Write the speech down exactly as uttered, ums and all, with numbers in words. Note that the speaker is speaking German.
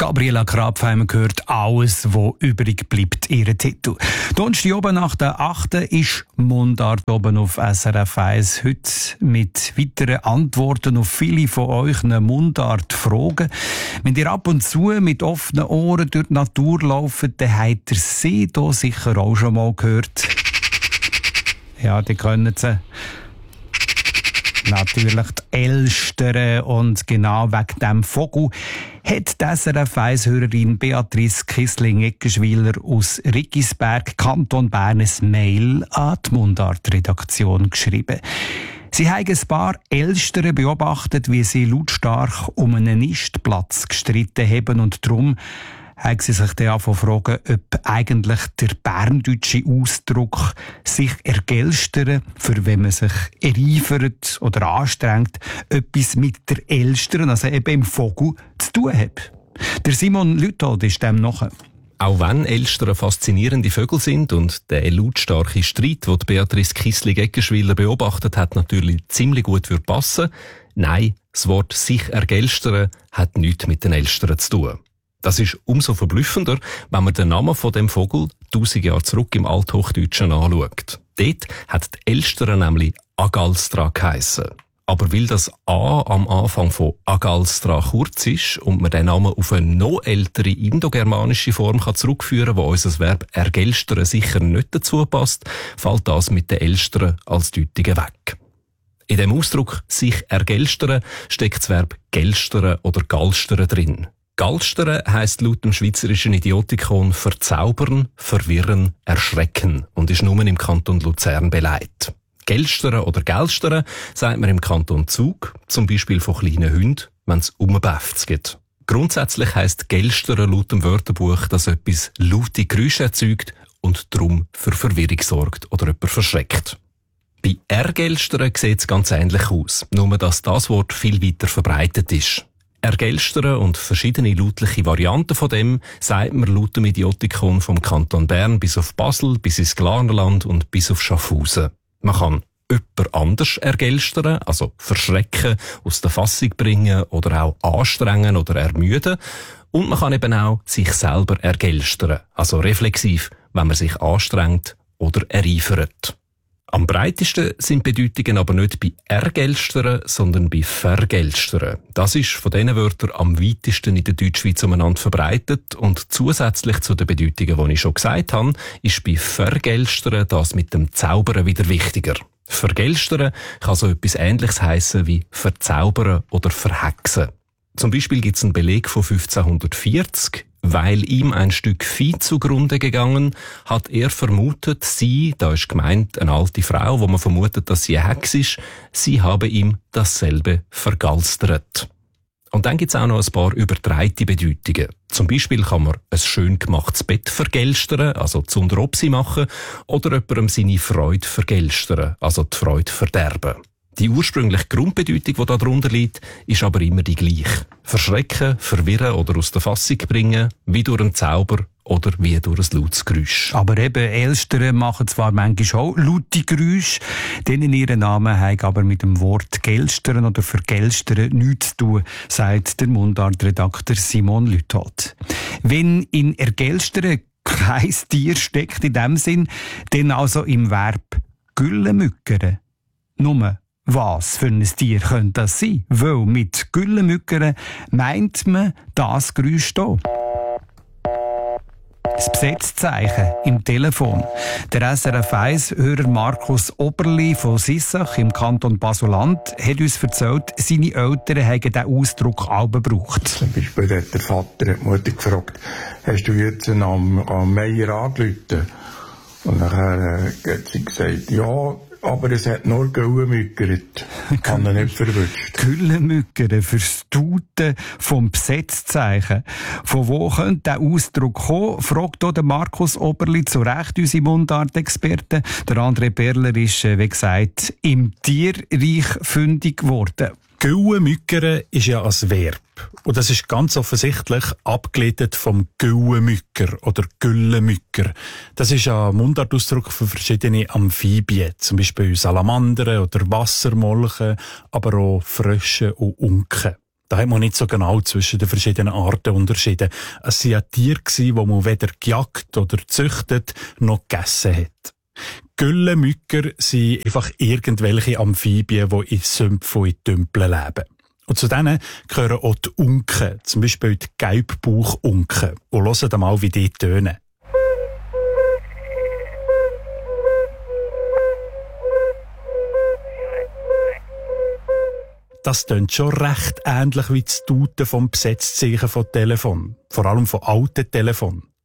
Gabriela Krapfheimer gehört «Alles, wo übrig bleibt», ihren Titel. Donnerstag oben nach der achten ist Mundart oben auf S R F eins. Heute mit weiteren Antworten auf viele von euch Mundart-Fragen. Wenn ihr ab und zu mit offenen Ohren durch die Natur lauft, dann habt ihr sie hier sicher auch schon mal gehört. Ja, die können sie. Natürlich die Elstern, und genau wegen diesem Vogel hat die S R F eins-Hörerin Beatrice Kissling-Eckenschwiler aus Riggisberg, Kanton Bern, ein Mail an die Mundart-Redaktion geschrieben. Sie haben ein paar Elstern beobachtet, wie sie lautstark um einen Nistplatz gestritten haben, und darum haben sie sich dann fragen, ob eigentlich der berndeutsche Ausdruck sich ergelstern, für wenn man sich ereifert oder anstrengt, etwas mit der Elstern, also eben im Vogel, zu tun hat. Der Simon Lüthold ist dem nachher. Auch wenn Elstern faszinierende Vögel sind und der lautstarke Streit, den Beatrice Kissling-Eckenschwiler beobachtet hat, natürlich ziemlich gut würde passen, nein, das Wort «sich ergelstern» hat nichts mit den Elstern zu tun. Das ist umso verblüffender, wenn man den Namen von dem Vogel tausend Jahre zurück im Althochdeutschen anschaut. Dort hat die Elstern nämlich Agalstra geheissen. Aber weil das A am Anfang von Agalstra kurz ist und man den Namen auf eine noch ältere indogermanische Form kann zurückführen kann, wo unser Verb ergelstern sicher nicht dazu passt, fällt das mit den Elstern als Deutungen weg. In dem Ausdruck «sich ergelstern» steckt das Verb gelstern oder galstern drin. Galstern heisst laut dem schweizerischen Idiotikon verzaubern, verwirren, erschrecken und ist nur im Kanton Luzern beleidigt. Gelstern oder Gelstern sagt man im Kanton Zug, zum Beispiel von kleinen Hunden, wenn es umbäfft geht. Grundsätzlich heisst Gelstern laut dem Wörterbuch, dass etwas laute Geräusche erzeugt und darum für Verwirrung sorgt oder jemand verschreckt. Bei Ergelstern sieht es ganz ähnlich aus, nur dass das Wort viel weiter verbreitet ist. Ergelstern und verschiedene lautliche Varianten von dem sagt man laut dem Idiotikon vom Kanton Bern bis auf Basel, bis ins Glarnerland und bis auf Schaffhausen. Man kann jemand anders ergelstern, also verschrecken, aus der Fassung bringen oder auch anstrengen oder ermüden. Und man kann eben auch sich selber ergelstern, also reflexiv, wenn man sich anstrengt oder ereifert. Am breitesten sind Bedeutungen aber nicht bei ergelstern, sondern bei vergelstern. Das ist von diesen Wörtern am weitesten in der Deutschschweiz umeinander verbreitet, und zusätzlich zu den Bedeutungen, die ich schon gesagt habe, ist bei vergelstern das mit dem Zaubern wieder wichtiger. Vergelstern kann so etwas Ähnliches heissen wie verzaubern oder verhexen. Zum Beispiel gibt es einen Beleg von fünfzehnhundertvierzig. Weil ihm ein Stück Vieh zugrunde gegangen, hat er vermutet, sie, da ist gemeint eine alte Frau, wo man vermutet, dass sie eine Hexe ist, sie habe ihm dasselbe vergalstert. Und dann gibt's auch noch ein paar übertreite Bedeutungen. Zum Beispiel kann man ein schön gemachtes Bett vergelstern, also zunder Opsi machen, oder jemandem seine Freude vergelstern, also die Freude verderben. Die ursprüngliche Grundbedeutung, die darunter liegt, ist aber immer die gleiche. Verschrecken, verwirren oder aus der Fassung bringen, wie durch einen Zauber oder wie durch ein lautes Geräusch. Aber eben, Elstern machen zwar manchmal auch laute Geräusche, denen ihren Namen haben aber mit dem Wort gelstern oder vergelstern nichts zu tun, sagt der Mundart-Redakteur Simon Lüthold. Wenn in ergelstern kein Tier steckt in dem Sinn, dann also im Verb güllemückern. Nur was für ein Tier könnte das sein? Weil mit Güllemückern meint man das Geräusch hier. Das Besetzzeichen im Telefon. Der S R F eins-Hörer Markus Oberli von Sissach im Kanton Basel-Land hat uns erzählt, seine Eltern haben diesen Ausdruck auch gebraucht. Zum Beispiel hat der Vater die Mutter gefragt, hast du jetzt am, am Meier angerufen? Und nachher äh, hat sie gesagt, ja, aber es hat nur Güllemückert. Kann er nicht verwünscht. Güllemückern fürs Tuten vom Besetzzeichen. Von wo könnte der Ausdruck kommen, fragt auch der Markus Oberli zu Recht unsere Mundart-Experten. Der André Perler ist, wie gesagt, im Tierreich fündig geworden. Güllemückern ist ja ein Verb. Und das ist ganz offensichtlich abgeleitet vom Güllemücker oder Güllemücker. Das ist ein Mundartausdruck für verschiedene Amphibien, zum Beispiel Salamandern oder Wassermolchen, aber auch Frösche und Unken. Da hat man nicht so genau zwischen den verschiedenen Arten unterschieden. Es waren ja Tiere, die man weder gejagt oder gezüchtet noch gegessen hat. Güllemücker sind einfach irgendwelche Amphibien, die in Sümpfen und in Tümpeln leben. Und zu denen gehören auch die Unken, zum Beispiel die Gelbbauchunken. Und hört mal, wie die tönen. Das tönt schon recht ähnlich wie das Tuten vom Besetzzeichen von Telefon. Vor allem von alten Telefonen.